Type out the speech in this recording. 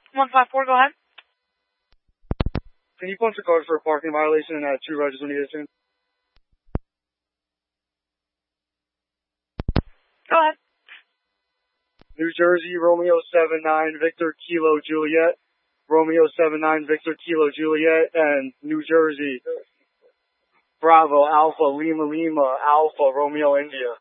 154, go ahead. Can you punch a card for a parking violation and add 2 regs when you get a chance? Go ahead. New Jersey, Romeo 79, Victor Kilo Juliet. Romeo 79, Victor Kilo Juliet. And New Jersey, Bravo, Alpha, Lima Lima, Alpha, Romeo India.